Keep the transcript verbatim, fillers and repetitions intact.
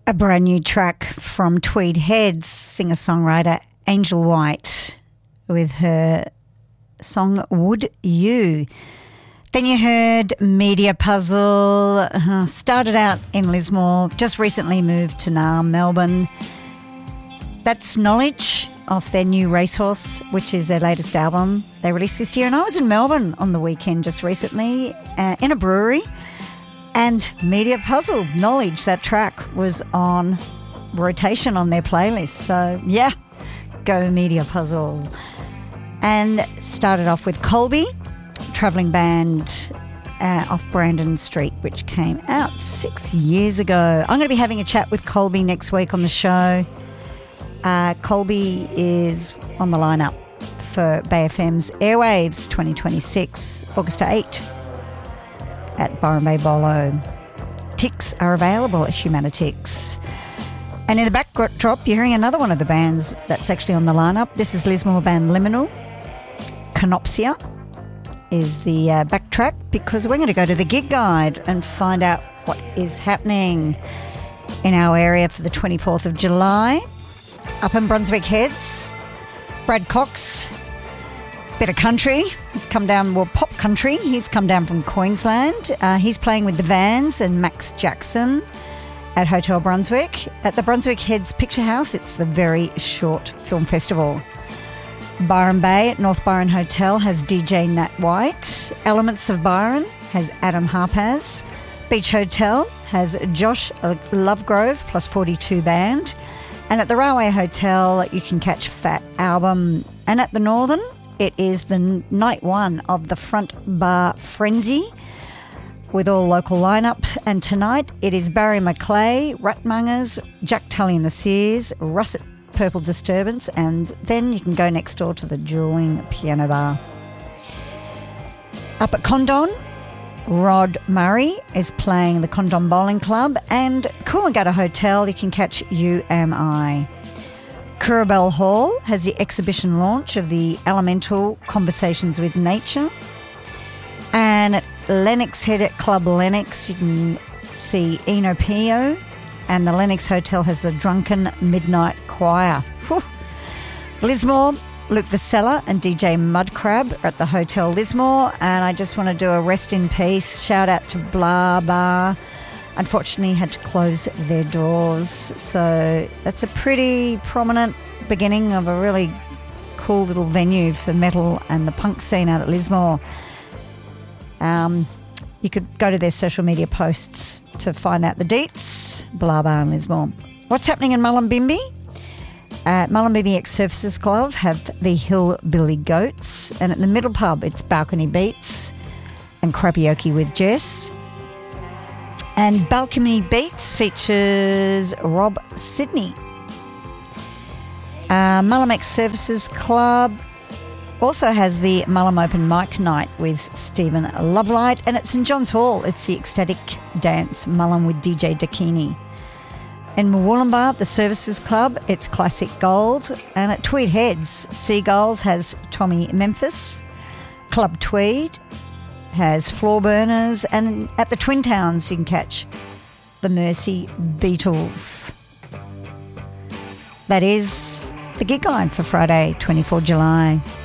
A brand new track from Tweed Heads singer-songwriter Angel White with her song Would You. Then you heard Media Puzzle, uh, started out in Lismore, just recently moved to Naarm, Melbourne. That's Knowledge off their new Racehorse, which is their latest album they released this year. And I was in Melbourne on the weekend just recently uh, in a brewery. And Media Puzzle, Knowledge, that track was on rotation on their playlist. So, yeah, go Media Puzzle. And started off with Colby, travelling band uh, off Brandon Street, which came out six years ago. I'm going to be having a chat with Colby next week on the show. Uh, Colby is on the lineup for Bay F M's Airwaves twenty twenty-six, August eighth. At Byron Bay Bolo. Ticks are available at Humanitix. And in the backdrop, you're hearing another one of the bands that's actually on the lineup. This is Lismore band Liminal. Canopsia is the uh, backtrack, because we're going to go to the gig guide and find out what is happening in our area for the twenty-fourth of July. Up in Brunswick Heads, Brad Cox, bit of country. He's come down, well, pop country. He's come down from Queensland. Uh, he's playing with the Vans and Max Jackson at Hotel Brunswick. At the Brunswick Heads Picture House, it's the Very Short Film Festival. Byron Bay at North Byron Hotel has D J Nat White. Elements of Byron has Adam Harpaz. Beach Hotel has Josh Lovegrove plus forty-two band. And at the Railway Hotel, you can catch Fat Album. And at the Northern, it is the night one of the Front Bar Frenzy with all local lineup. And tonight it is Barry McClay, Ratmongers, Jack Tully and the Sears, Russet Purple Disturbance, and then you can go next door to the Dueling Piano Bar. Up at Condon, Rod Murray is playing the Condon Bowling Club, and Coolangatta Hotel, you can catch U M I. Curabell Hall has the exhibition launch of the Elemental Conversations with Nature. And at Lennox Head at Club Lennox, you can see Eno Pio. And the Lennox Hotel has the Drunken Midnight Choir. Whew. Lismore, Luke Vasella and D J Mudcrab are at the Hotel Lismore. And I just want to do a rest in peace. Shout out to Blah Bar. Unfortunately, had to close their doors. So that's a pretty prominent beginning of a really cool little venue for metal and the punk scene out at Lismore. Um, you could go to their social media posts to find out the deets. Blah Bar and Lismore. What's happening in Mullumbimby? Uh, Mullumbimby Ex-Services Club have the Hillbilly Goats. And at the Middle Pub, it's Balcony Beats and Crapioke with Jess. And Balcony Beats features Rob Sydney. Uh, Mullum Ex-Services Club also has the Mullum Open Mic Night with Stephen Lovelight, and at St John's Hall, it's the Ecstatic Dance Mullum with D J Dakini. In Mwoolumbar, the Services Club, it's Classic Gold, and at Tweed Heads, Seagulls has Tommy Memphis. Club Tweed has Floor Burners, and at the Twin Towns you can catch the Mercy Beatles. That is the gig guide for Friday, twenty-fourth of July.